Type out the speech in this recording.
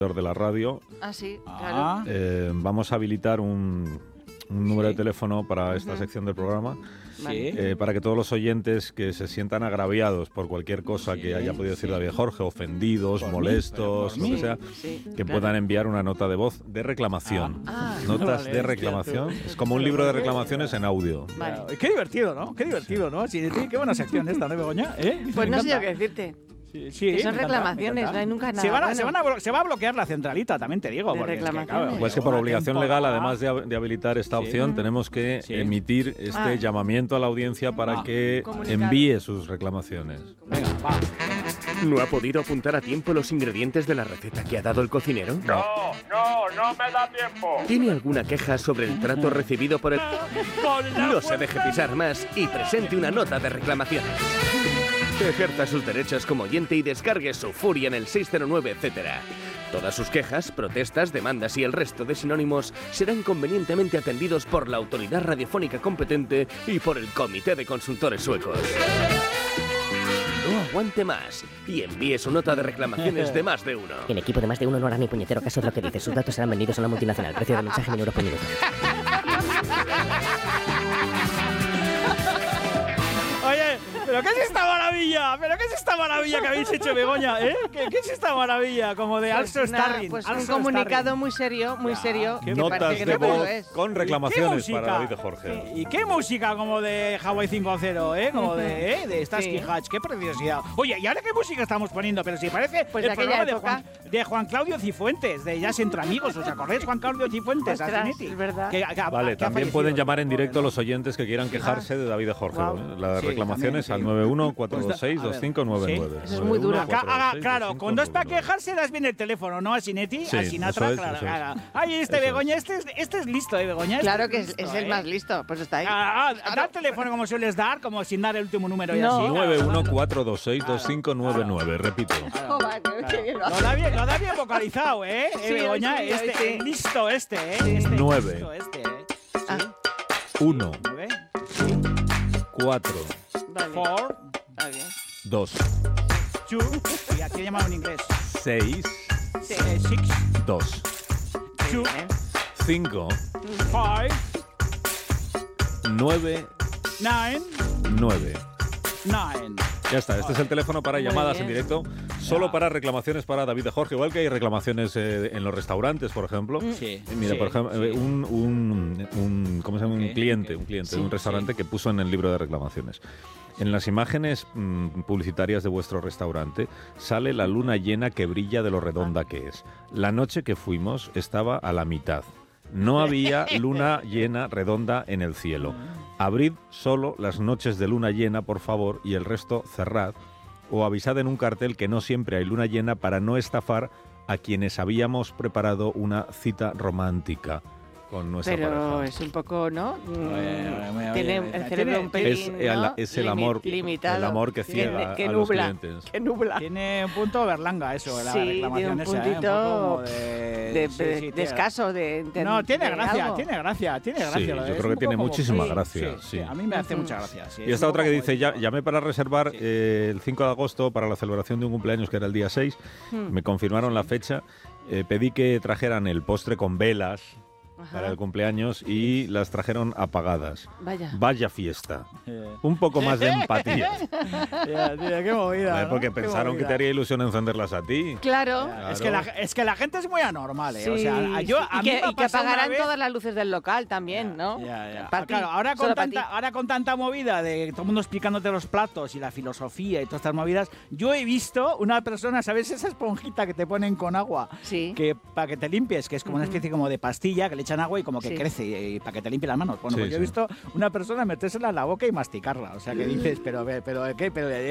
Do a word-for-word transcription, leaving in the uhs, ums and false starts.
de la radio. Ah, sí, Ah. claro. Eh, vamos a habilitar un, un número Sí. de teléfono para esta Ujú. sección del programa, Sí. eh, para que todos los oyentes que se sientan agraviados por cualquier cosa Sí, que haya podido decir sí. David Jorge, ofendidos, Por mí, molestos, pero por lo que mí. sea, Sí, que claro. puedan enviar una nota de voz de reclamación. Ah. Notas Vale, de reclamación. Es como un libro de reclamaciones en audio. Vale. Claro. Qué divertido, ¿no? Qué divertido, ¿no? Sí, sí, qué buena sección esta, ¿no, Begoña? ¿Eh? Pues Me no sé yo encanta. qué decirte. Sí, sí, Que son me encanta, reclamaciones, me encanta. no hay nunca nada Se, van a, bueno. se, van a blo- se va a bloquear la centralita, también te digo. De porque es que, reclamaciones. claro, Pues que por una obligación legal, temporada- además de, hab- de habilitar esta Sí. opción, tenemos que Sí. emitir este Ah. llamamiento a la audiencia para Ah. que Comunicado. envíe sus reclamaciones. Venga, va. ¿No ha podido apuntar a tiempo los ingredientes de la receta que ha dado el cocinero? No, no, no me da tiempo. ¿Tiene alguna queja sobre el trato recibido por el...? No se deje pisar más y presente una nota de reclamación. Ejerza sus derechos como oyente y descargue su furia en el seis cero nueve, etcétera. Todas sus quejas, protestas, demandas y el resto de sinónimos serán convenientemente atendidos por la autoridad radiofónica competente y por el Comité de Consultores Suecos. No aguante más y envíe su nota de reclamaciones de más de uno. El equipo de más de uno no hará ni puñetero caso de lo que dice. Sus datos serán vendidos a una multinacional. Precio del mensaje mil euros por minuto. Oye, ¿pero qué es esta maravilla? ¿Pero qué es esta maravilla que habéis hecho, Begoña? ¿Eh? ¿Qué, qué es esta maravilla? Como de Pues, Also nada, Starring. pues un Also comunicado Starring. muy serio, muy serio, qué que Notas parece que de no, pero voz lo es. con ¿Y qué reclamaciones música? para David Jorge. ¿Y qué música como de Hawaii cinco cero, eh? Como de, ¿eh? de Starsky Sí. Hatch. Qué preciosidad. Oye, ¿y ahora qué música estamos poniendo? Pero si parece Pues el de aquella programa de época. Juan, de Juan Claudio Cifuentes, de Jazz Entre Amigos. ¿Os acordáis, Juan Claudio Cifuentes? Ostras, Asinetti? es verdad. Que- que ha- Vale, que ha también fallecido, pueden llamar en pobre, directo ¿no? los oyentes que quieran quejarse de David Jorge. Guau. ¿eh? Las Sí, reclamaciones también, sí. al nueve uno cuatro dos seis, Pues, a dos cinco nueve nueve. ver, sí. Eso es muy duro. Acá, haga- claro, cuando es para quejarse, das bien el teléfono, ¿no? A Sinetti, Sí, a Sinatra, eso es, claro. eso es. claro. Ay, este Eso es. Begoña, este es, este es listo, ¿eh, Begoña? Este Claro que es, listo, es el ¿eh? más listo, pues está ahí. Ah, ah, da el teléfono como sueles dar, como sin dar el último número y No. así. nueve uno cuatro dos seis, dos cinco nueve nueve, repito. Joder, qué bien lo Lo hace. da bien, lo da bien vocalizado, ¿eh? eh Sí, Begoña, hoy sí, hoy este, sí. listo este, ¿eh? Este, Nueve. listo este, ¿eh? Ah, uno, Nueve, cuatro, vale, four, está bien. dos, two, y aquí he llamado en inglés. seis, Sí. Eh, six, dos, two, Bien. cinco, five, nueve, nine, nueve. nine. Ya está, este es el teléfono para Muy llamadas bien. en directo, solo Ya. para reclamaciones para David de Jorge, igual que hay reclamaciones eh, en los restaurantes, por ejemplo. Sí. Y Mira, sí, por ejemplo, sí. eh, un, un, un- ¿cómo se llama? Ok, un cliente, ok. un cliente Sí, de un restaurante sí. que puso en el libro de reclamaciones. En las imágenes mm, publicitarias de vuestro restaurante sale la luna llena que brilla de lo redonda que es. La noche que fuimos estaba a la mitad. No había luna llena redonda en el cielo. Abrid solo las noches de luna llena, por favor, y el resto cerrad. O avisad en un cartel que no siempre hay luna llena para no estafar a quienes habíamos preparado una cita romántica con nuestra Pero pareja. es un poco, ¿no? Oye, oye, oye, Tiene oye, el cerebro un tiene- Es, pelín, el, ¿no? es el Limi- amor, limitado. el amor que ciega que a los nubla, clientes. que nubla. Tiene un punto berlanga eso, la Sí, reclamación tiene un esa, ¿eh? Un puntito poco como de... De, sí, de- sí, de tiene- escaso, de, de- No, tiene de gracia, algo. tiene gracia, tiene gracia. Sí, lo yo de- es creo un que tiene poco como- muchísima sí, gracia, Sí, sí. a mí me hace Ujú. mucha gracia. Sí, Y es esta un otra que poco dice, ya, poético. llamé para reservar Sí. eh, el cinco de agosto para la celebración de un cumpleaños que era el día seis, Hmm. me confirmaron la fecha, eh, pedí que trajeran el postre con velas Ajá. para el cumpleaños y las trajeron apagadas. Vaya. Vaya fiesta. Eh, Un poco más de empatía. ya, tío, qué movida, Joder, ¿no? porque Qué pensaron que movida. te haría ilusión encenderlas a ti. Claro. Ya, Es, que la, es que la gente es muy anormal, ¿eh? Sí, o sea, yo, sí. a y mí que, me ha y que pasado una apagarán vez- todas las luces del local también, ¿no? Ya, ya. Para ti, Claro, ahora con, solo para tanta, ti. ahora con tanta movida de todo el mundo explicándote los platos y la filosofía y todas estas movidas, yo he visto una persona, ¿sabes? Esa esponjita que te ponen con agua, Sí. que para que te limpies, que es como una Ujú. especie como de pastilla que le echan agua y como que Sí. crece y, y para que te limpie las manos. Bueno, Sí, pues yo he sí. visto una persona metérsela en la boca y masticarla. O sea, que dices, pero, pero, ¿qué? Pero,